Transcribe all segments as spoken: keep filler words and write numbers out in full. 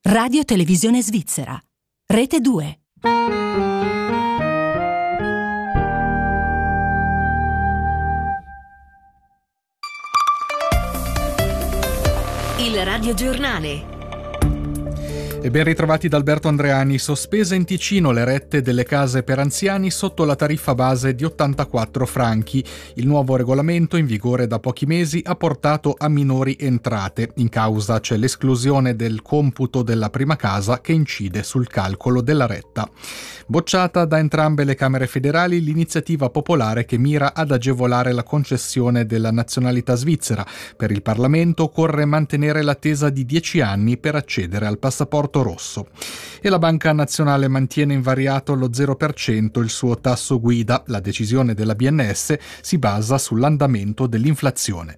Radio Televisione Svizzera. Rete due. Il radiogiornale. E ben ritrovati da Alberto Andreani. Sospese in Ticino le rette delle case per anziani sotto la tariffa base di ottantaquattro franchi. Il nuovo regolamento, in vigore da pochi mesi, ha portato a minori entrate. In causa c'è l'esclusione del computo della prima casa che incide sul calcolo della retta. Bocciata da entrambe le Camere federali l'iniziativa popolare che mira ad agevolare la concessione della nazionalità svizzera. Per il Parlamento occorre mantenere l'attesa di dieci anni per accedere al passaporto rosso. E la Banca Nazionale mantiene invariato allo zero per cento il suo tasso guida. La decisione della B N S si basa sull'andamento dell'inflazione.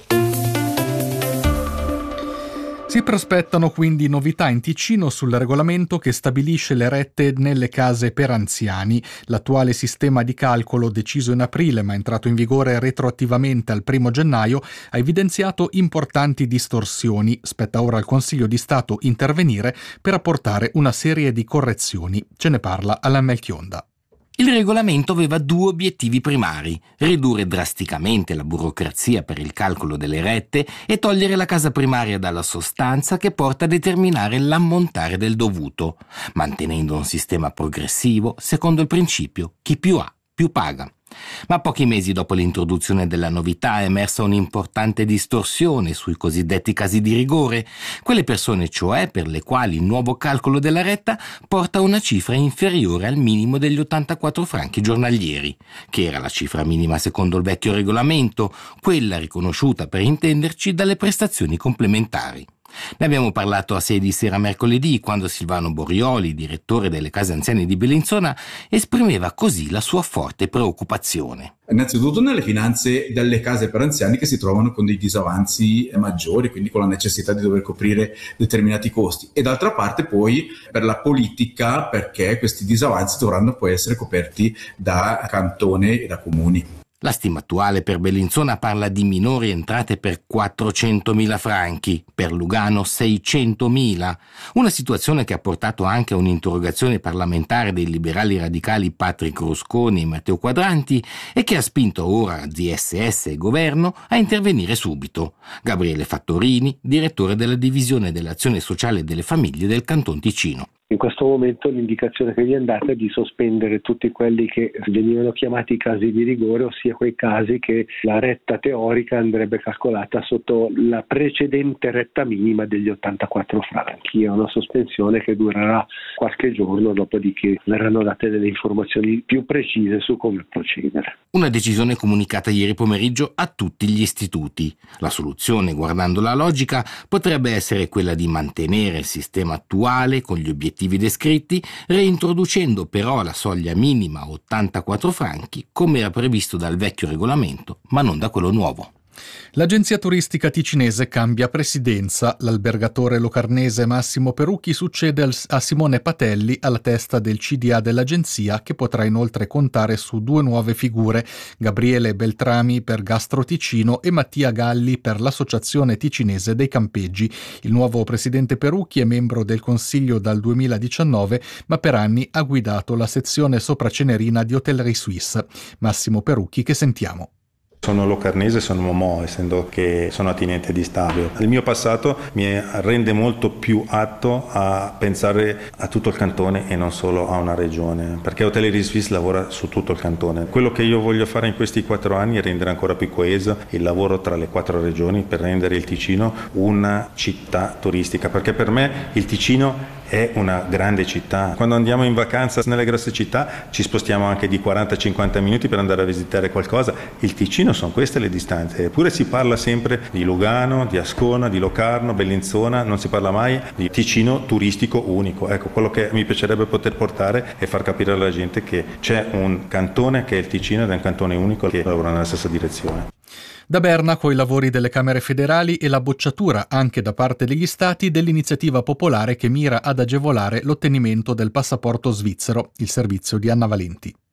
Si prospettano quindi novità in Ticino sul regolamento che stabilisce le rette nelle case per anziani. L'attuale sistema di calcolo, deciso in aprile ma entrato in vigore retroattivamente al primo gennaio, ha evidenziato importanti distorsioni. Spetta ora al Consiglio di Stato intervenire per apportare una serie di correzioni. Ce ne parla Alain Melchionda. Il regolamento aveva due obiettivi primari: ridurre drasticamente la burocrazia per il calcolo delle rette e togliere la casa primaria dalla sostanza che porta a determinare l'ammontare del dovuto, mantenendo un sistema progressivo secondo il principio chi più ha, più paga. Ma pochi mesi dopo l'introduzione della novità è emersa un'importante distorsione sui cosiddetti casi di rigore, quelle persone cioè per le quali il nuovo calcolo della retta porta a una cifra inferiore al minimo degli ottantaquattro franchi giornalieri, che era la cifra minima secondo il vecchio regolamento, quella riconosciuta per intenderci dalle prestazioni complementari. Ne abbiamo parlato a sei di sera mercoledì, quando Silvano Borioli, direttore delle case anziane di Bellinzona, esprimeva così la sua forte preoccupazione. Innanzitutto nelle finanze delle case per anziani che si trovano con dei disavanzi maggiori, quindi con la necessità di dover coprire determinati costi, e d'altra parte poi per la politica, perché questi disavanzi dovranno poi essere coperti da cantone e da comuni. La stima attuale per Bellinzona parla di minori entrate per quattrocentomila franchi, per Lugano seicentomila, una situazione che ha portato anche a un'interrogazione parlamentare dei liberali radicali Patrick Rusconi e Matteo Quadranti e che ha spinto ora D S S e governo a intervenire subito. Gabriele Fattorini, direttore della divisione dell'azione sociale e delle famiglie del Canton Ticino. In questo momento l'indicazione che gli è andata è di sospendere tutti quelli che venivano chiamati casi di rigore, ossia quei casi che la retta teorica andrebbe calcolata sotto la precedente retta minima degli ottantaquattro franchi. È una sospensione che durerà qualche giorno, dopodiché verranno date delle informazioni più precise su come procedere. Una decisione comunicata ieri pomeriggio a tutti gli istituti. La soluzione, guardando la logica, potrebbe essere quella di mantenere il sistema attuale con gli obiettivi descritti, reintroducendo però la soglia minima a ottantaquattro franchi come era previsto dal vecchio regolamento, ma non da quello nuovo. L'agenzia turistica ticinese cambia presidenza. L'albergatore locarnese Massimo Perucchi succede a Simone Patelli alla testa del C D A dell'agenzia, che potrà inoltre contare su due nuove figure: Gabriele Beltrami per Gastro Ticino e Mattia Galli per l'Associazione Ticinese dei Campeggi. Il nuovo presidente Perucchi è membro del Consiglio dal duemiladiciannove, ma per anni ha guidato la sezione sopracenerina di Hotellerie Suisse. Massimo Perucchi, che sentiamo. Sono locarnese, sono Momò, essendo che sono attinente di Stabio. Il mio passato mi rende molto più atto a pensare a tutto il cantone e non solo a una regione, perché Hotellerie Suisse lavora su tutto il cantone. Quello che io voglio fare in questi quattro anni è rendere ancora più coeso il lavoro tra le quattro regioni per rendere il Ticino una città turistica, perché per me il Ticino è una grande città. Quando andiamo in vacanza nelle grosse città ci spostiamo anche di quaranta cinquanta minuti per andare a visitare qualcosa. Il Ticino sono queste le distanze, eppure si parla sempre di Lugano, di Ascona, di Locarno, Bellinzona, non si parla mai di Ticino turistico unico. Ecco, quello che mi piacerebbe poter portare è far capire alla gente che c'è un cantone che è il Ticino ed è un cantone unico che lavora nella stessa direzione. Da Berna, coi lavori delle Camere federali e la bocciatura anche da parte degli Stati dell'iniziativa popolare che mira ad agevolare l'ottenimento del passaporto svizzero. Il servizio di Anna Valenti.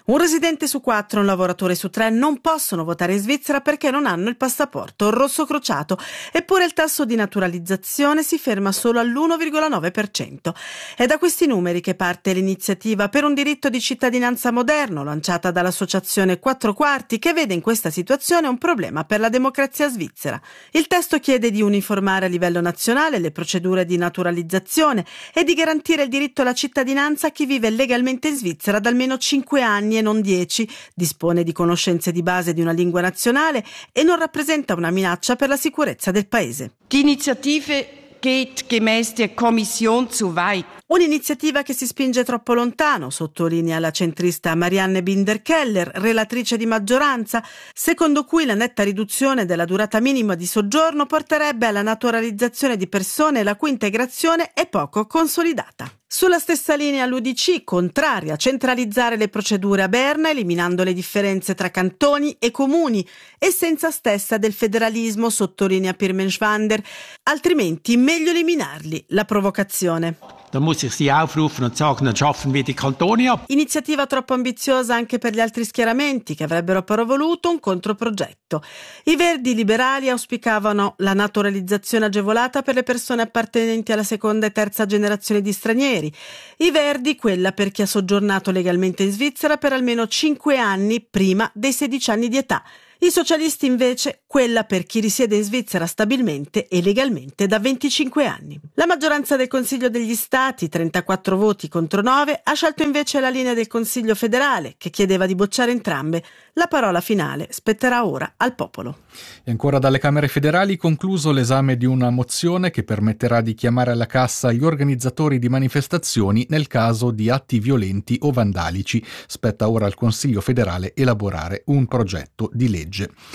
Un residente su quattro e un lavoratore su tre non possono votare in Svizzera perché non hanno il passaporto rosso crociato, eppure il tasso di naturalizzazione si ferma solo all'uno virgola nove per cento. È da questi numeri che parte l'iniziativa per un diritto di cittadinanza moderno, lanciata dall'associazione Quattro Quarti, che vede in questa situazione un problema per la democrazia svizzera. Il testo chiede di uniformare a livello nazionale le procedure di naturalizzazione e di garantire il diritto alla cittadinanza a chi vive legalmente in Svizzera da almeno cinque anni e non dieci, dispone di conoscenze di base di una lingua nazionale e non rappresenta una minaccia per la sicurezza del paese. Die Initiative geht gemäß der Kommission zu weit. Un'iniziativa che si spinge troppo lontano, sottolinea la centrista Marianne Binder-Keller, relatrice di maggioranza, secondo cui la netta riduzione della durata minima di soggiorno porterebbe alla naturalizzazione di persone la cui integrazione è poco consolidata. Sulla stessa linea l'U D C, contraria a centralizzare le procedure a Berna, eliminando le differenze tra cantoni e comuni, essenza stessa del federalismo, sottolinea Pirmen Schwander, altrimenti meglio eliminarli, la provocazione. Da muss ich Sie aufrufen und sagen, dann schaffen wir die Kantone ab. Iniziativa troppo ambiziosa anche per gli altri schieramenti che avrebbero però voluto un controprogetto. I Verdi liberali auspicavano la naturalizzazione agevolata per le persone appartenenti alla seconda e terza generazione di stranieri. I Verdi quella per chi ha soggiornato legalmente in Svizzera per almeno cinque anni prima dei sedici anni di età. I socialisti invece quella per chi risiede in Svizzera stabilmente e legalmente da venticinque anni. La maggioranza del Consiglio degli Stati, trentaquattro voti contro nove, ha scelto invece la linea del Consiglio federale, che chiedeva di bocciare entrambe. La parola finale spetterà ora al popolo. E ancora dalle Camere federali, concluso l'esame di una mozione che permetterà di chiamare alla cassa gli organizzatori di manifestazioni nel caso di atti violenti o vandalici. Spetta ora al Consiglio federale elaborare un progetto di legge.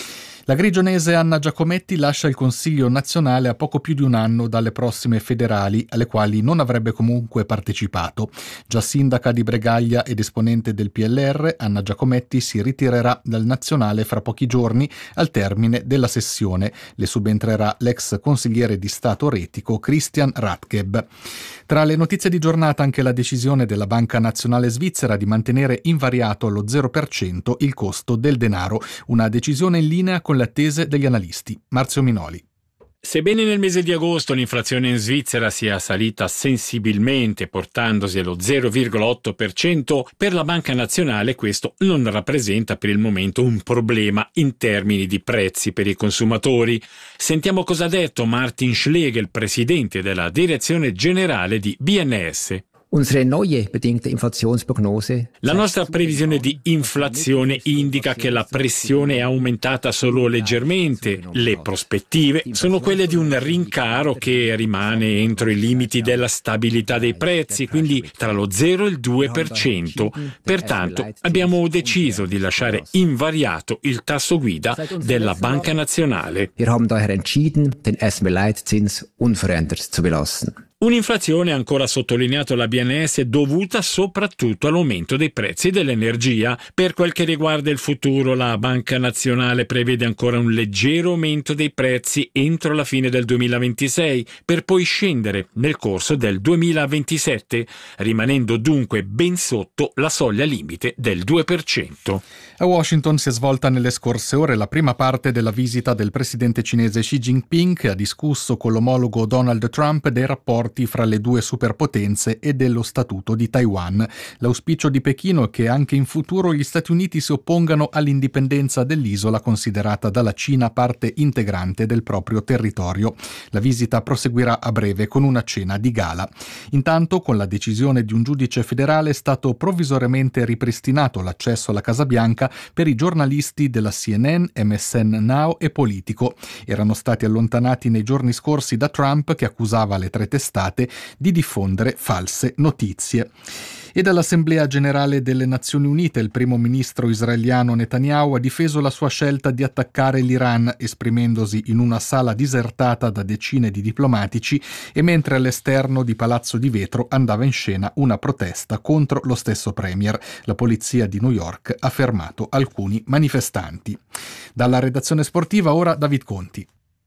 La grigionese Anna Giacometti lascia il Consiglio nazionale a poco più di un anno dalle prossime federali, alle quali non avrebbe comunque partecipato. Già sindaca di Bregaglia ed esponente del P L R, Anna Giacometti si ritirerà dal nazionale fra pochi giorni al termine della sessione. Le subentrerà l'ex consigliere di Stato retico Christian Ratkeb. Tra le notizie di giornata anche la decisione della Banca Nazionale Svizzera di mantenere invariato allo zero per cento il costo del denaro, una decisione in linea con le attese degli analisti. Marzio Minoli. Sebbene nel mese di agosto l'inflazione in Svizzera sia salita sensibilmente portandosi allo zero virgola otto per cento, per la Banca Nazionale questo non rappresenta per il momento un problema in termini di prezzi per i consumatori. Sentiamo cosa ha detto Martin Schlegel, presidente della direzione generale di B N S. Unsere neue bedingte Inflationsprognose. La nostra previsione di inflazione indica che la pressione è aumentata solo leggermente. Le prospettive sono quelle di un rincaro che rimane entro i limiti della stabilità dei prezzi, quindi tra lo zero e il due per cento. Pertanto abbiamo deciso di lasciare invariato il tasso guida della Banca Nazionale. Wir haben daher entschieden, den S M Leitzins unverändert zu belassen. Un'inflazione, ancora sottolineato la B N S, dovuta soprattutto all'aumento dei prezzi dell'energia. Per quel che riguarda il futuro, la Banca Nazionale prevede ancora un leggero aumento dei prezzi entro la fine del duemilaventisei, per poi scendere nel corso del duemilaventisette, rimanendo dunque ben sotto la soglia limite del due per cento. A Washington si è svolta nelle scorse ore la prima parte della visita del presidente cinese Xi Jinping, che ha discusso con l'omologo Donald Trump dei rapporti fra le due superpotenze e dello Statuto di Taiwan. L'auspicio di Pechino è che anche in futuro gli Stati Uniti si oppongano all'indipendenza dell'isola considerata dalla Cina parte integrante del proprio territorio. La visita proseguirà a breve con una cena di gala. Intanto, con la decisione di un giudice federale, è stato provvisoriamente ripristinato l'accesso alla Casa Bianca per i giornalisti della C N N, M S N Now e Politico. Erano stati allontanati nei giorni scorsi da Trump, che accusava le tre testate di diffondere false notizie. E dall'Assemblea Generale delle Nazioni Unite il primo ministro israeliano Netanyahu ha difeso la sua scelta di attaccare l'Iran, esprimendosi in una sala disertata da decine di diplomatici, e mentre all'esterno di Palazzo di Vetro andava in scena una protesta contro lo stesso premier. La polizia di New York ha fermato alcuni manifestanti. Dalla redazione sportiva ora David Conti.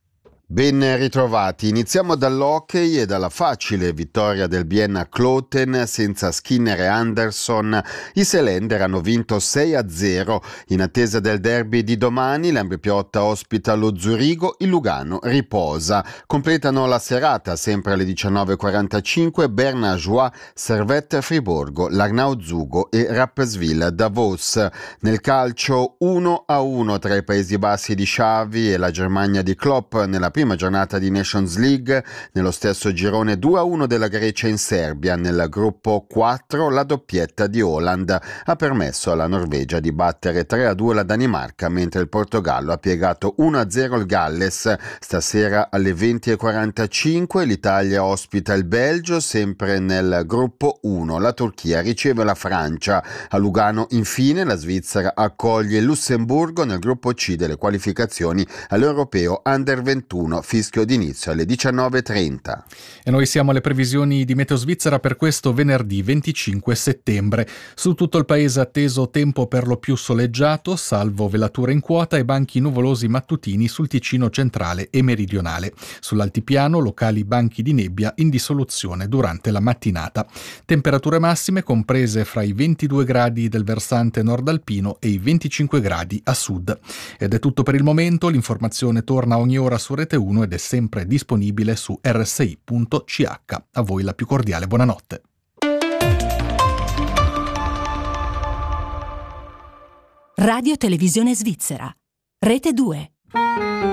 Ben ritrovati, iniziamo dall'hockey e dalla facile vittoria del Vienna Kloten senza Skinner e Anderson. I Seeländer hanno vinto sei a zero. In attesa del derby di domani, l'Embry Piotta ospita lo Zurigo, il Lugano riposa. Completano la serata sempre alle diciannove e quarantacinque Berna Joie, Servette Friburgo, Larnau Zugo e Rapperswil Davos. Nel calcio uno a uno tra i Paesi Bassi di Xavi e la Germania di Klopp nella prima giornata di Nations League. Nello stesso girone due a uno della Grecia in Serbia. Nel gruppo quattro la doppietta di Haaland ha permesso alla Norvegia di battere tre a due la Danimarca, mentre il Portogallo ha piegato uno a zero il Galles. Stasera alle venti e quarantacinque l'Italia ospita il Belgio, sempre nel gruppo uno. La Turchia riceve la Francia. A Lugano infine la Svizzera accoglie il Lussemburgo nel gruppo C delle qualificazioni all'Europeo Under ventuno. Fischio d'inizio alle diciannove e trenta. E noi siamo alle previsioni di Meteo Svizzera per questo venerdì venticinque settembre. Su tutto il paese atteso tempo per lo più soleggiato, salvo velature in quota e banchi nuvolosi mattutini sul Ticino centrale e meridionale. Sull'altipiano locali banchi di nebbia in dissoluzione durante la mattinata. Temperature massime comprese fra i ventidue gradi del versante nord-alpino e i venticinque gradi a sud. Ed è tutto per il momento, l'informazione torna ogni ora su Rete uno ed è sempre disponibile su erre esse i punto ci acca. A voi la più cordiale buonanotte. Radio Televisione Svizzera. Rete due.